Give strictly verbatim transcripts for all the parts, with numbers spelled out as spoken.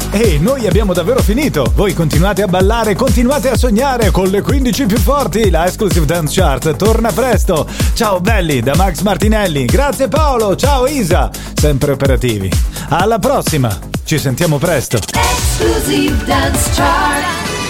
Ehi, noi abbiamo davvero finito. Voi continuate a ballare, continuate a sognare con le quindici più forti. La Exclusive Dance Chart torna presto. Ciao belli, da Max Martinelli. Grazie Paolo, ciao Isa. Sempre operativi. Alla prossima. Ci sentiamo presto. Exclusive Dance Chart.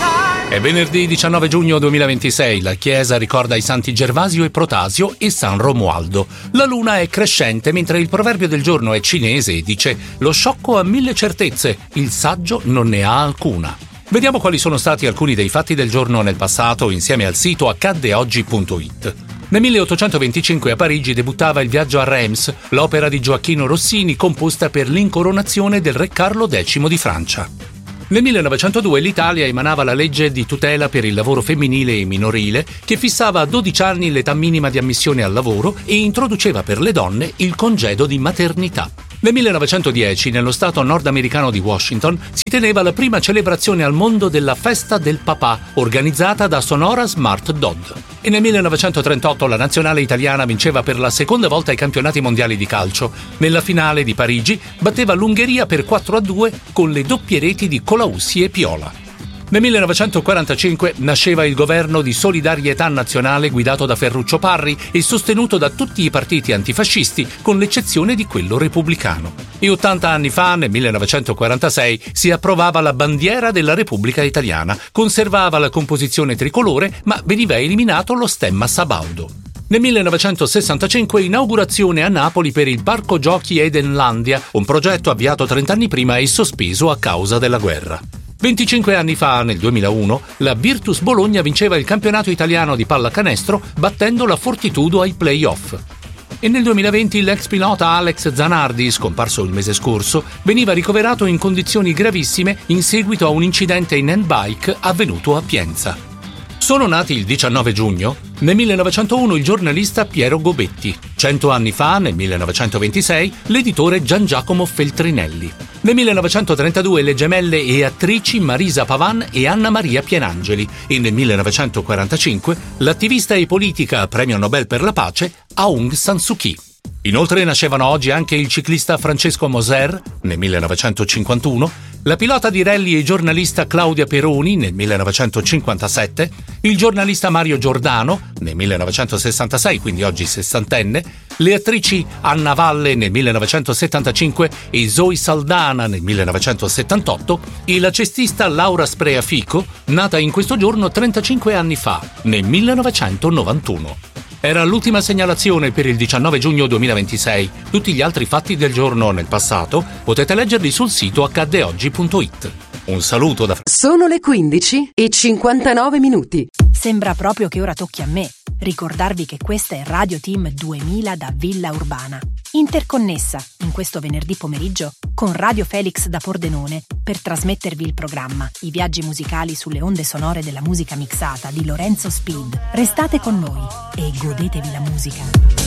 È venerdì diciannove giugno duemilaventisei, la chiesa ricorda i santi Gervasio e Protasio e San Romualdo. La luna è crescente mentre il proverbio del giorno è cinese e dice: lo sciocco ha mille certezze, il saggio non ne ha alcuna. Vediamo quali sono stati alcuni dei fatti del giorno nel passato insieme al sito accadde oggi punto it. Nel milleottocentoventicinque a Parigi debuttava Il viaggio a Reims, l'opera di Gioacchino Rossini composta per l'incoronazione del re Carlo decimo di Francia. Nel millenovecentodue l'Italia emanava la legge di tutela per il lavoro femminile e minorile che fissava a dodici anni l'età minima di ammissione al lavoro e introduceva per le donne il congedo di maternità. Nel millenovecentodieci, nello stato nordamericano di Washington, si teneva la prima celebrazione al mondo della Festa del Papà, organizzata da Sonora Smart Dodd. E nel millenovecentotrentotto la nazionale italiana vinceva per la seconda volta i campionati mondiali di calcio. Nella finale di Parigi batteva l'Ungheria per quattro a due con le doppie reti di Colaussi e Piola. Nel millenovecentoquarantacinque nasceva il governo di solidarietà nazionale guidato da Ferruccio Parri e sostenuto da tutti i partiti antifascisti, con l'eccezione di quello repubblicano. E ottanta anni fa, nel millenovecentoquarantasei, si approvava la bandiera della Repubblica Italiana, conservava la composizione tricolore, ma veniva eliminato lo stemma sabaudo. Nel millenovecentosessantacinque inaugurazione a Napoli per il Parco Giochi Edenlandia, un progetto avviato trent'anni prima e sospeso a causa della guerra. venticinque anni fa, nel duemilauno, la Virtus Bologna vinceva il campionato italiano di pallacanestro battendo la Fortitudo ai play-off. E nel duemilaventi l'ex pilota Alex Zanardi, scomparso il mese scorso, veniva ricoverato in condizioni gravissime in seguito a un incidente in handbike avvenuto a Pienza. Sono nati il diciannove giugno, nel millenovecentouno il giornalista Piero Gobetti, cento anni fa, nel millenovecentoventisei, l'editore Gian Giacomo Feltrinelli. Nel millenovecentotrentadue le gemelle e attrici Marisa Pavan e Anna Maria Pienangeli e nel millenovecentoquarantacinque l'attivista e politica premio Nobel per la pace Aung San Suu Kyi. Inoltre nascevano oggi anche il ciclista Francesco Moser, nel millenovecentocinquantuno, la pilota di rally e giornalista Claudia Peroni, nel millenovecentocinquantasette, il giornalista Mario Giordano, nel millenovecentosessantasei, quindi oggi sessantenne, le attrici Anna Valle nel millenovecentosettantacinque e Zoe Saldana nel millenovecentosettantotto e la cestista Laura Spreafico, nata in questo giorno trentacinque anni fa, nel millenovecentonovantuno. Era l'ultima segnalazione per il diciannove giugno duemilaventisei. Tutti gli altri fatti del giorno nel passato potete leggerli sul sito accadde oggi punto it. Un saluto da... Sono le quindici e cinquantanove minuti. Sembra proprio che ora tocchi a me ricordarvi che questa è Radio Team duemila da Villa Urbana, interconnessa in questo venerdì pomeriggio con Radio Felix da Pordenone per trasmettervi il programma I viaggi musicali sulle onde sonore della musica mixata di Lorenzo Speed. Restate con noi e godetevi la musica.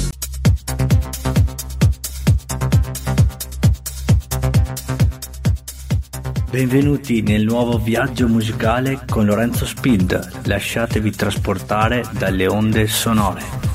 Benvenuti nel nuovo viaggio musicale con Lorenzo Speed. Lasciatevi trasportare dalle onde sonore.